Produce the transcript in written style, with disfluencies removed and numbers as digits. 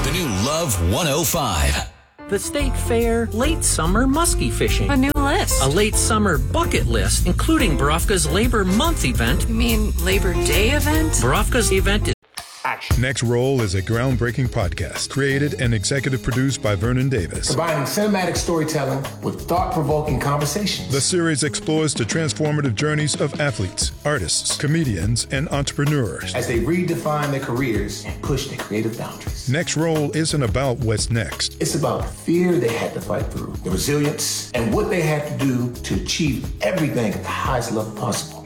The new Love 105. The State Fair Late Summer Muskie Fishing. A new list. A late summer bucket list, including Borofka's Labor Month event. You mean Labor Day event? Borofka's event is Action. Next Roll is a groundbreaking podcast created and executive produced by Vernon Davis. Combining cinematic storytelling with thought-provoking conversations. The series explores the transformative journeys of athletes, artists, comedians, and entrepreneurs as they redefine their careers and push their creative boundaries. Next Roll isn't about what's next. It's about the fear they had to fight through, the resilience, and what they had to do to achieve everything at the highest level possible.